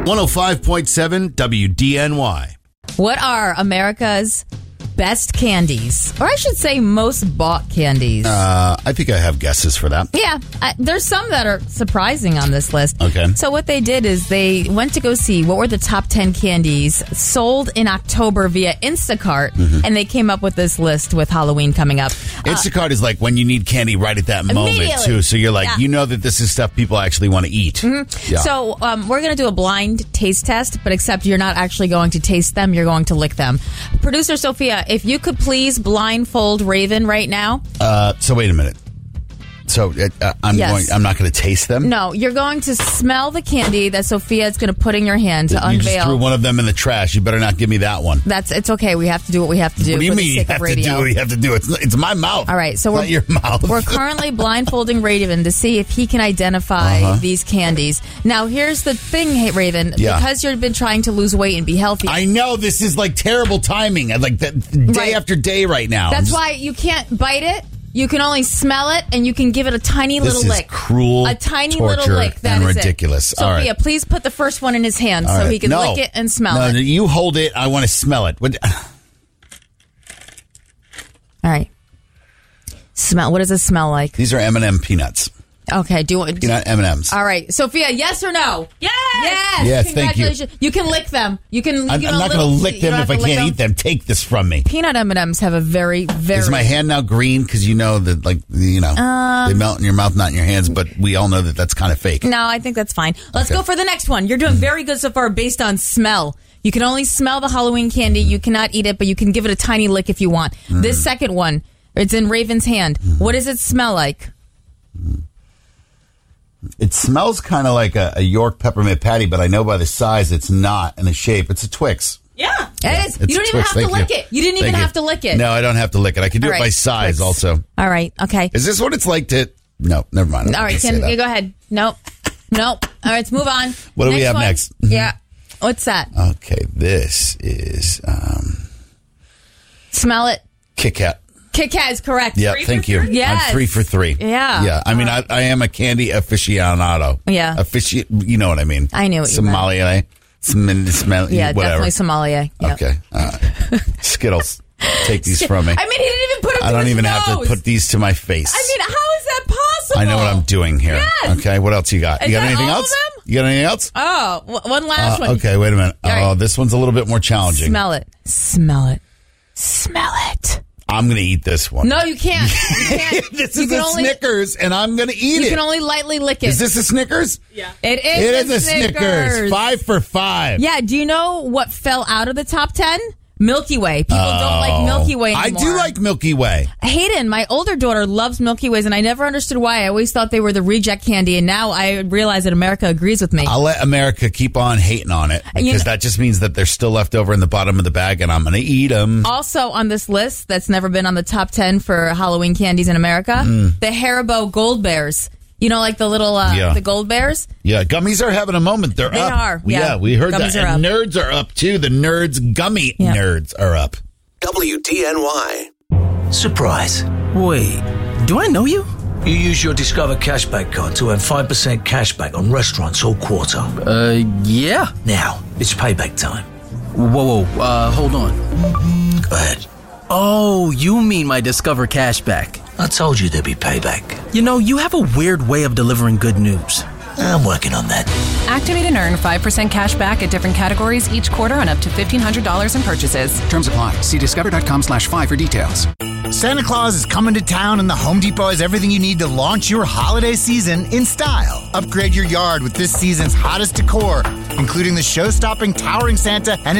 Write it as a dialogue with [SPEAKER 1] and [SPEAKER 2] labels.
[SPEAKER 1] 105.7 WDNY.
[SPEAKER 2] What are America's best candies? Or I should say most bought candies.
[SPEAKER 1] I think I have guesses for that.
[SPEAKER 2] Yeah, there's some that are surprising on this list.
[SPEAKER 1] Okay.
[SPEAKER 2] So what they did is they went to go see what were the top 10 candies sold in October via Instacart, and they came up with this list with Halloween coming up.
[SPEAKER 1] Instacart is like when you need candy right at that moment,
[SPEAKER 2] Immediately.
[SPEAKER 1] too. So you're like,
[SPEAKER 2] Yeah.
[SPEAKER 1] you know that this is stuff people actually want to eat. Yeah.
[SPEAKER 2] So we're going to do a blind taste test, but except you're not actually going to taste them, you're going to lick them. Producer Sophia, if you could please blindfold Raven right now.
[SPEAKER 1] So wait a minute. So I'm
[SPEAKER 2] Yes.
[SPEAKER 1] not going to taste them?
[SPEAKER 2] No, you're going to smell the candy that Sophia is going to put in your hand to
[SPEAKER 1] You
[SPEAKER 2] unveil.
[SPEAKER 1] just threw one of them in the trash. You better not give me that one.
[SPEAKER 2] It's okay. We have to do what we have to do.
[SPEAKER 1] What do you
[SPEAKER 2] for the
[SPEAKER 1] mean you
[SPEAKER 2] sake
[SPEAKER 1] have
[SPEAKER 2] of
[SPEAKER 1] to
[SPEAKER 2] radio.
[SPEAKER 1] do what you have to do? It's my mouth.
[SPEAKER 2] All right, so
[SPEAKER 1] It's not your mouth.
[SPEAKER 2] We're currently blindfolding Raven to see if he can identify these candies. Now, here's the thing, hey, Raven.
[SPEAKER 1] Yeah.
[SPEAKER 2] Because you've been trying to lose weight and be healthy.
[SPEAKER 1] I know this is like terrible timing. Like that day
[SPEAKER 2] Right.
[SPEAKER 1] after day right now.
[SPEAKER 2] That's why you can't bite it. You can only smell it, and you can give it a tiny little
[SPEAKER 1] This is
[SPEAKER 2] lick.
[SPEAKER 1] cruel,
[SPEAKER 2] A tiny
[SPEAKER 1] torture,
[SPEAKER 2] little lick. That
[SPEAKER 1] and
[SPEAKER 2] is
[SPEAKER 1] ridiculous.
[SPEAKER 2] It.
[SPEAKER 1] All
[SPEAKER 2] Sophia,
[SPEAKER 1] right.
[SPEAKER 2] please put the first one in his hand
[SPEAKER 1] All
[SPEAKER 2] so
[SPEAKER 1] right.
[SPEAKER 2] he can
[SPEAKER 1] No.
[SPEAKER 2] lick it and smell it.
[SPEAKER 1] No, you hold it. I want to smell it.
[SPEAKER 2] All right. Smell. What does it smell like?
[SPEAKER 1] These are M&M peanuts.
[SPEAKER 2] Okay.
[SPEAKER 1] Peanut M&Ms.
[SPEAKER 2] All right, Sophia. Yes or no?
[SPEAKER 3] Yes!
[SPEAKER 2] Yes.
[SPEAKER 1] Yes, thank you.
[SPEAKER 2] Congratulations. You can lick them. You can.
[SPEAKER 1] I'm not going to lick them if I can't eat them. Take this from me.
[SPEAKER 2] Peanut M&Ms have a very, very.
[SPEAKER 1] Is my hand now green? Because you know that, they melt in your mouth, not in your hands. But we all know that that's kind of fake.
[SPEAKER 2] No, I think that's fine. Let's
[SPEAKER 1] Okay.
[SPEAKER 2] go for the next one. You're doing very good so far based on smell. You can only smell the Halloween candy. You cannot eat it, but you can give it a tiny lick if you want. This second one, it's in Raven's hand. What does it smell like?
[SPEAKER 1] It smells kind of like a York peppermint patty, but I know by the size it's not, and the shape. It's a Twix.
[SPEAKER 3] Yeah.
[SPEAKER 2] It is.
[SPEAKER 1] It's
[SPEAKER 2] You don't
[SPEAKER 1] a
[SPEAKER 2] even
[SPEAKER 1] Twix.
[SPEAKER 2] have to
[SPEAKER 1] Thank
[SPEAKER 2] lick
[SPEAKER 1] you.
[SPEAKER 2] it. You didn't even
[SPEAKER 1] Thank you.
[SPEAKER 2] have to lick it.
[SPEAKER 1] No, I don't have to lick it. I can do
[SPEAKER 2] All
[SPEAKER 1] it by
[SPEAKER 2] right,
[SPEAKER 1] size
[SPEAKER 2] Twix.
[SPEAKER 1] also.
[SPEAKER 2] All right. Okay.
[SPEAKER 1] Is this what it's like to... No, never mind.
[SPEAKER 2] All right. You go ahead. Nope. All right. Let's move on.
[SPEAKER 1] What do we have
[SPEAKER 2] one.
[SPEAKER 1] next?
[SPEAKER 2] Yeah. What's that?
[SPEAKER 1] Okay, this is
[SPEAKER 2] Smell it.
[SPEAKER 1] Kit Kat.
[SPEAKER 2] Kit Kat is correct.
[SPEAKER 1] Yeah,
[SPEAKER 3] Three
[SPEAKER 1] thank
[SPEAKER 3] for
[SPEAKER 1] you.
[SPEAKER 3] three?
[SPEAKER 2] Yes.
[SPEAKER 1] I'm 3 for 3.
[SPEAKER 2] Yeah.
[SPEAKER 1] Yeah. I mean, I am a candy aficionado.
[SPEAKER 2] Yeah.
[SPEAKER 1] You know what I mean.
[SPEAKER 2] I knew what you meant.
[SPEAKER 1] Somalia.
[SPEAKER 2] Yeah,
[SPEAKER 1] whatever.
[SPEAKER 2] definitely Somalia. Yep.
[SPEAKER 1] Okay. Skittles. Take these from me.
[SPEAKER 2] I mean, he didn't even put them
[SPEAKER 1] I
[SPEAKER 2] to
[SPEAKER 1] don't
[SPEAKER 2] his
[SPEAKER 1] even have to
[SPEAKER 2] nose.
[SPEAKER 1] put these to my face.
[SPEAKER 2] I mean, how is that possible?
[SPEAKER 1] I know what I'm doing here.
[SPEAKER 2] Yes.
[SPEAKER 1] Okay, what else you got?
[SPEAKER 2] Is
[SPEAKER 1] You got
[SPEAKER 2] that
[SPEAKER 1] anything
[SPEAKER 2] all of
[SPEAKER 1] else?
[SPEAKER 2] them?
[SPEAKER 1] You got anything else?
[SPEAKER 2] Oh, one last one.
[SPEAKER 1] Okay, wait a minute.
[SPEAKER 2] All right.
[SPEAKER 1] Oh, this one's a little bit more challenging.
[SPEAKER 2] Smell it. Smell it. Smell it.
[SPEAKER 1] I'm going to eat this one.
[SPEAKER 2] No, you can't. You can't.
[SPEAKER 1] This
[SPEAKER 2] You
[SPEAKER 1] is
[SPEAKER 2] can
[SPEAKER 1] a
[SPEAKER 2] only-
[SPEAKER 1] Snickers, and I'm going to eat
[SPEAKER 2] You
[SPEAKER 1] it.
[SPEAKER 2] can only lightly lick it.
[SPEAKER 1] Is this a Snickers?
[SPEAKER 3] Yeah.
[SPEAKER 2] It
[SPEAKER 1] It
[SPEAKER 2] is
[SPEAKER 1] is a Snickers. 5 for 5.
[SPEAKER 2] Yeah, do you know what fell out of the top 10? Milky Way. People don't like Milky Way
[SPEAKER 1] I
[SPEAKER 2] anymore.
[SPEAKER 1] do like Milky Way.
[SPEAKER 2] Hayden, my older daughter, loves Milky Ways, and I never understood why. I always thought they were the reject candy, and now I realize that America agrees with me.
[SPEAKER 1] I'll let America keep on hating on it because that just means that they're still left over in the bottom of the bag, and I'm going to eat them.
[SPEAKER 2] Also on this list that's never been on the top 10 for Halloween candies in America, the Haribo Gold Bears. You know, like the little the Gold Bears?
[SPEAKER 1] Yeah, gummies are having a moment. They're
[SPEAKER 2] They
[SPEAKER 1] up.
[SPEAKER 2] are, yeah.
[SPEAKER 1] We heard
[SPEAKER 2] Gummies
[SPEAKER 1] that.
[SPEAKER 2] are
[SPEAKER 1] And
[SPEAKER 2] up.
[SPEAKER 1] nerds are up, too. The nerds, gummy nerds are up.
[SPEAKER 4] WDNY.
[SPEAKER 5] Surprise.
[SPEAKER 6] Wait, do I know you?
[SPEAKER 5] You use your Discover Cashback card to earn 5% cashback on restaurants all quarter.
[SPEAKER 6] Yeah.
[SPEAKER 5] Now, it's payback time.
[SPEAKER 6] Whoa, hold on.
[SPEAKER 5] Go ahead.
[SPEAKER 6] Oh, you mean my Discover Cashback.
[SPEAKER 5] I told you there'd be payback.
[SPEAKER 6] You know, you have a weird way of delivering good news.
[SPEAKER 5] I'm working on that.
[SPEAKER 7] Activate and earn 5% cash back at different categories each quarter on up to $1,500 in purchases.
[SPEAKER 8] Terms apply. See discover.com/5 for details.
[SPEAKER 9] Santa Claus is coming to town, and the Home Depot has everything you need to launch your holiday season in style. Upgrade your yard with this season's hottest decor, including the show-stopping Towering Santa and